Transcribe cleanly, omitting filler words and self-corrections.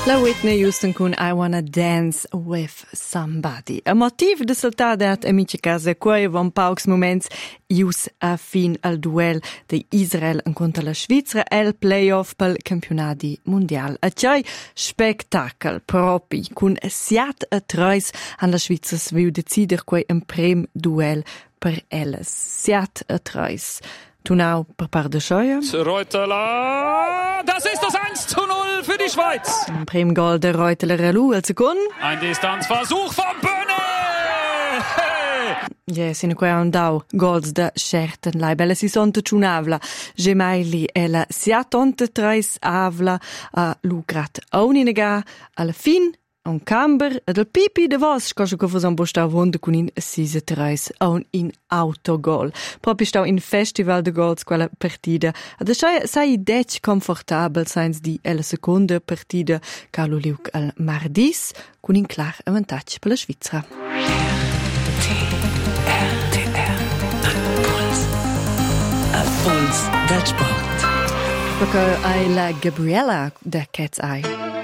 La Whitney Houston con I Wanna Dance With Somebody. A motiv de saltadat amici casa quei von paucs moments ius a fin al duel de Israel contra la Svizzera el playoff pel campionati mondial. A cei spectacle propi cun siat a treis an la Svizzera sviu decider quei un prem duel per elles. Siat a treis. Tunau per part de Scheuer. Reuteler, das ist das 1:0 für die Schweiz. Ein Prem-Goal der Reuteler Ralu al secund. Ein Distanzversuch von Böhne. Ja, sino qua un dau goals da Scherten lai bella si sonta ciunavla. Gemaili e la siatonte treis avla a lucrat auninaga alla fin un camber ed al pipi de vos scoso che fosan bosta vonda con in 6-3 un in autogol. Proprio stau in festival de goals quella partida. Ad sai dec comfortabel sains di la seconda partida Carlo Liuc al mardis con in clar avantatge per la Svizzera. Puls del sport. Perché hai la Gabriella da Cat's Eye.